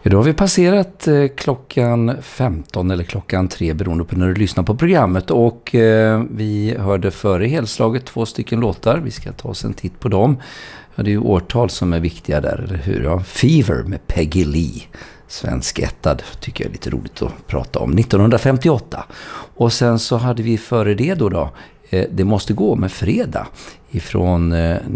Idag har vi passerat klockan 15 eller klockan 3 beroende på när du lyssnar på programmet, och vi hörde före helslaget 2 stycken låtar. Vi ska ta oss en titt på dem. Ja, det är ju årtal som är viktiga där, eller hur? Ja, Fever med Peggy Lee, svensk ettad, tycker jag är lite roligt att prata om, 1958. Och sen så hade vi före det då Det måste gå med Fredag ifrån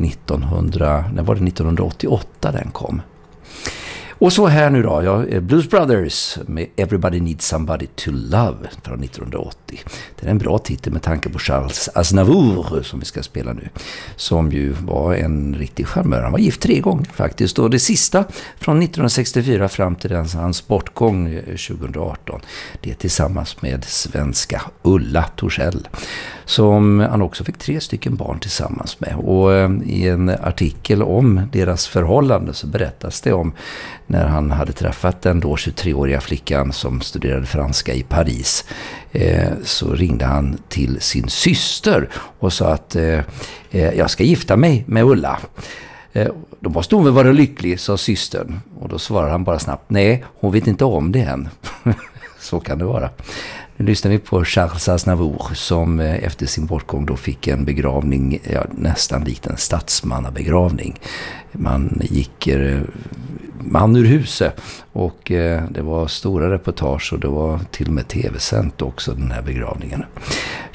1988 den kom. Och så här nu då, Blues Brothers med Everybody Needs Somebody to Love från 1980. Det är en bra titel med tanke på Charles Aznavour som vi ska spela nu, som ju var en riktig charmör. Han var gift 3 gånger faktiskt, och det sista från 1964 fram till hans bortgång 2018, det är tillsammans med svenska Ulla Torssell, som han också fick 3 stycken barn tillsammans med. Och i en artikel om deras förhållande så berättas det om när han hade träffat den då 23-åriga flickan som studerade franska i Paris, så ringde han till sin syster och sa att jag ska gifta mig med Ulla. Då måste hon väl vara lycklig, sa systern. Och då svarade han bara snabbt, nej, hon vet inte om det än. Så kan det vara. Nu lyssnar vi på Charles Aznavour som efter sin bortgång då fick en begravning, nästan likt en statsmannabegravning. Man gick man ur huset, och det var stora reportage och det var till och med tv-sänt också, den här begravningen.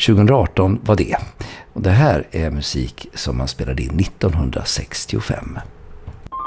2018 var det. Och det här är musik som man spelade in 1965.